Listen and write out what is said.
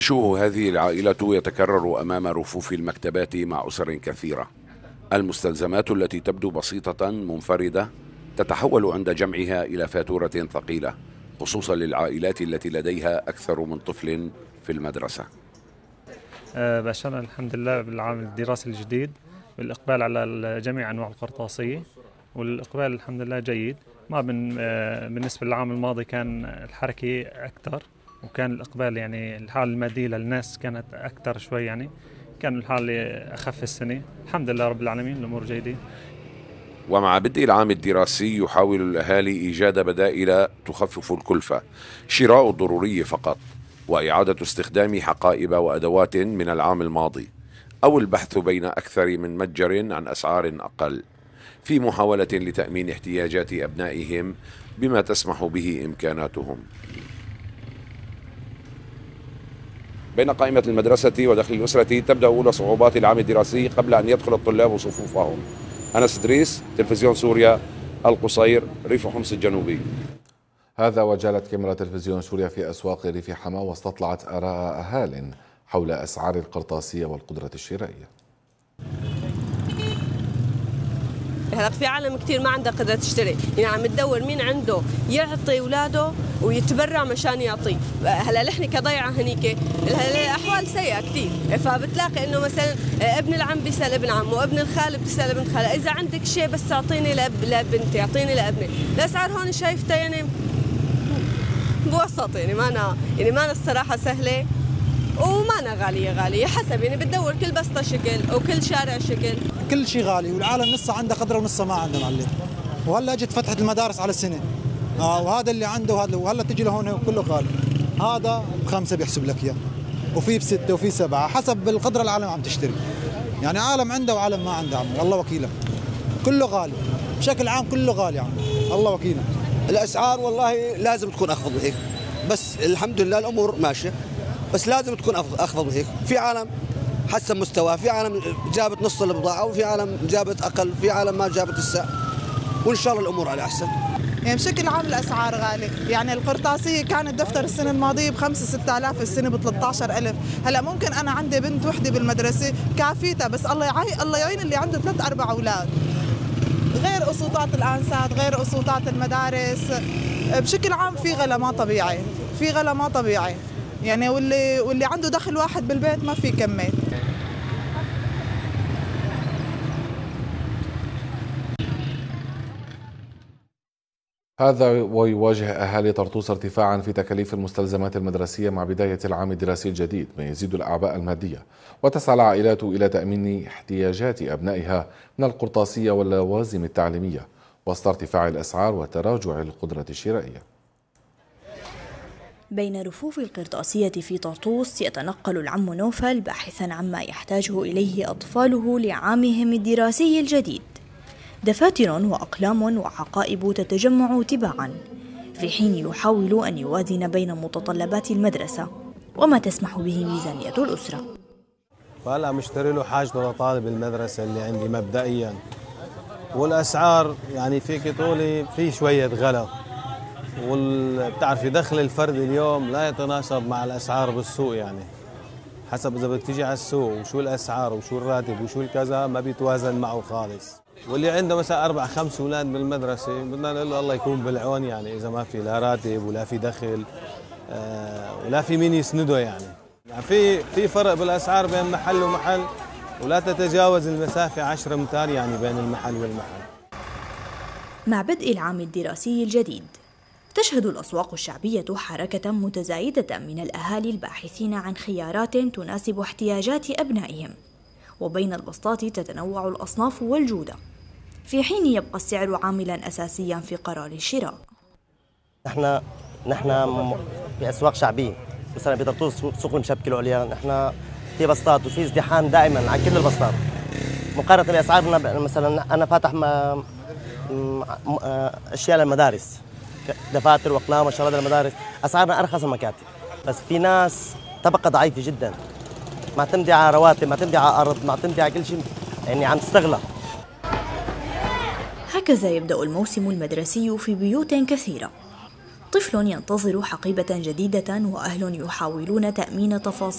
شو هذه العائلة يتكرر أمام رفوف المكتبات مع أسر كثيرة. المستلزمات التي تبدو بسيطة منفردة تتحول عند جمعها إلى فاتورة ثقيلة، خصوصا للعائلات التي لديها أكثر من طفل في المدرسة. بشرنا الحمد لله بالعام الدراسي الجديد والإقبال على جميع أنواع القرطاسية، والإقبال الحمد لله جيد. ما بالنسبة للعام الماضي كان الحركة أكثر، وكان الإقبال يعني الحالة المادية للناس كانت أكثر شوي، يعني كان الحالة أخف السنة. الحمد لله رب العالمين الأمور جيدة. ومع بدء العام الدراسي يحاول الأهالي إيجاد بدائل تخفف الكلفة، شراء الضروري فقط، وإعادة استخدام حقائب وأدوات من العام الماضي، أو البحث بين أكثر من متجر عن أسعار أقل، في محاولة لتأمين احتياجات أبنائهم بما تسمح به إمكاناتهم. بين قائمة المدرسة ودخل الأسرة تبدأ أولى صعوبات العام الدراسي قبل أن يدخل الطلاب صفوفهم. أنس إدريس، تلفزيون سوريا، القصير، ريف حمص الجنوبي. هذا وجالت كاميرا تلفزيون سوريا في أسواق ريف حماة واستطلعت آراء أهال حول أسعار القرطاسية والقدرة الشرائية. هلا في عالم كثير ما عندها قدرة تشتري، يعني عم تدور مين عنده يعطي اولاده ويتبرع مشان يعطيه. هلا نحن كضيعه هنيك الاحوال سيئه كثير، فبتلاقي انه مثلا ابن العم بيسال ابن عمه وابن الخال بتسال ابن خاله، اذا عندك شيء بس اعطيني لبنتي، اعطيني لابني. الاسعار هون شايفتها يعني بوسط، يعني ما الصراحه سهله وما غالية حسب، يعني بتدور كل بسطة شكل وكل شارع شكل، كل شيء غالي، والعالم نصها عنده قدرة ونصها ما عنده معلم. وهلا اجت فتحت المدارس على السنة، وهذا اللي عنده وهلا تجي لهون كله غالي. هذا ب5 بيحسب لك اياه، وفي ب6 وفي 7 حسب القدرة العالم عم تشتري. يعني عالم عنده وعالم ما عنده، عمي الله وكيلك. كله غالي بشكل عام، كله غالي عمي الله وكيلك. الاسعار والله لازم تكون اخفض من هيك، بس الحمد لله الامور ماشيه، بس لازم تكون أخفض من هيك. في عالم حسب مستواه، في عالم جابت نص البضاعة، وفي عالم جابت أقل، في عالم ما جابت السعر، وإن شاء الله الأمور على أحسن. يعني بشكل عام الأسعار غالية، يعني القرطاسية كانت دفتر السنة الماضية ب5-6 آلاف، السنة ب13,000. هلا ممكن أنا عندي بنت وحدة بالمدرسة كافيتها، بس الله يعين اللي عنده 3-4 أولاد، غير قسوطات الأنسات، غير قسوطات المدارس. بشكل عام في غلا ما طبيعي، يعني واللي عنده دخل واحد بالبيت ما في يكمل. هذا ويواجه أهالي طرطوس ارتفاعا في تكاليف المستلزمات المدرسية مع بداية العام الدراسي الجديد، ما يزيد الأعباء المادية، وتسعى العائلات إلى تأمين احتياجات أبنائها من القرطاسية واللوازم التعليمية وسط ارتفاع الأسعار وتراجع القدرة الشرائية. بين رفوف القرطاسية في طرطوس يتنقل العم نوفل باحثا عما يحتاجه إليه أطفاله لعامهم الدراسي الجديد. دفاتر وأقلام وحقائب تتجمع تباعا، في حين يحاول أن يوازن بين متطلبات المدرسة وما تسمح به ميزانية الأسرة. فهلا مشتري له حاجته لطالب المدرسة اللي عندي مبدئيا، والأسعار يعني فيك تقولي في شوية غلا، وبتعرفي دخل الفرد اليوم لا يتناسب مع الأسعار بالسوق، يعني حسب إذا بدك تيجي على السوق وشو الأسعار وشو الراتب وشو الكذا ما بيتوازن معه خالص. واللي عنده مثلا 4-5 أولاد بالمدرسة بدنا نقول له الله يكون بالعون، يعني إذا ما في لا راتب ولا في دخل ولا في مين يسنده، يعني في فرق بالأسعار بين محل ومحل، ولا تتجاوز المسافة 10 أمتار يعني بين المحل والمحل. مع بدء العام الدراسي الجديد تشهد الأسواق الشعبية حركة متزايدة من الأهالي الباحثين عن خيارات تناسب احتياجات أبنائهم، وبين البسطات تتنوع الأصناف والجودة، في حين يبقى السعر عاملا أساسيا في قرار الشراء. نحن في أسواق شعبية، مثلا بطرطوس سوق المشبكة العليا، نحن في بسطات وفي ازدحام دائما على كل البسطات، مقارنة بأسعارنا. مثلا أنا فاتح أشياء للمدارس، دفاتر واقلام وشرائط المدارس، اسعارنا ارخص من المكاتب، بس في ناس طبقه ضعيفه جدا معتمده على رواتب، معتمده على ارض، معتمده على كل شيء، يعني عم تستغلى. هكذا يبدأ الموسم المدرسي في بيوت كثيرة. طفل ينتظر حقيبة جديدة، وأهل يحاولون تأمين تفاصيل